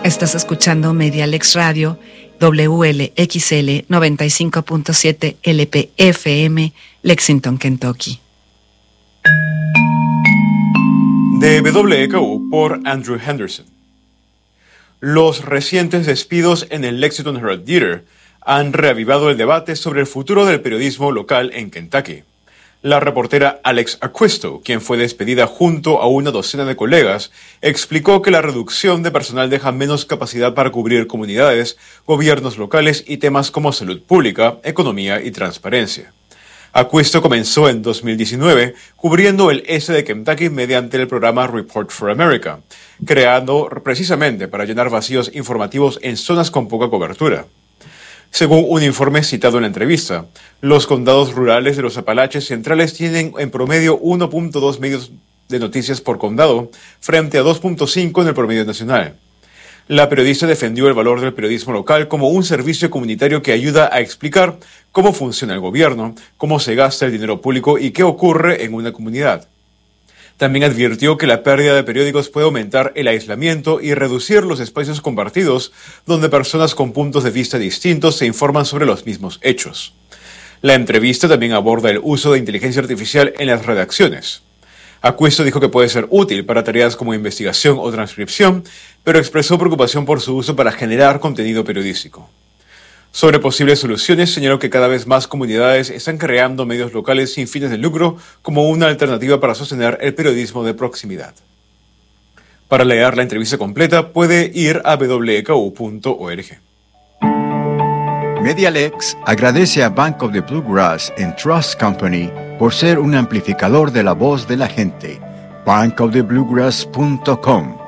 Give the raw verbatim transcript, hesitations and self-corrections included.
Estás escuchando Medialex Radio, W L X L noventa y cinco punto siete L P F M, Lexington, Kentucky. De W K U por Andrew Henderson. Los recientes despidos en el Lexington Herald Theater han reavivado el debate sobre el futuro del periodismo local en Kentucky. La reportera Alex Acquisto, quien fue despedida junto a una docena de colegas, explicó que la reducción de personal deja menos capacidad para cubrir comunidades, gobiernos locales y temas como salud pública, economía y transparencia. Acquisto comenzó en dos mil diecinueve cubriendo el este de Kentucky mediante el programa Report for America, creado precisamente para llenar vacíos informativos en zonas con poca cobertura. Según un informe citado en la entrevista, los condados rurales de los Apalaches Centrales tienen en promedio uno punto dos medios de noticias por condado, frente a dos punto cinco en el promedio nacional. La periodista defendió el valor del periodismo local como un servicio comunitario que ayuda a explicar cómo funciona el gobierno, cómo se gasta el dinero público y qué ocurre en una comunidad. También advirtió que la pérdida de periódicos puede aumentar el aislamiento y reducir los espacios compartidos donde personas con puntos de vista distintos se informan sobre los mismos hechos. La entrevista también aborda el uso de inteligencia artificial en las redacciones. Acquisto dijo que puede ser útil para tareas como investigación o transcripción, pero expresó preocupación por su uso para generar contenido periodístico. Sobre posibles soluciones, señaló que cada vez más comunidades están creando medios locales sin fines de lucro como una alternativa para sostener el periodismo de proximidad. Para leer la entrevista completa, puede ir a w k u punto org. Medialex agradece a Bank of the Bluegrass and Trust Company por ser un amplificador de la voz de la gente. bank of the bluegrass punto com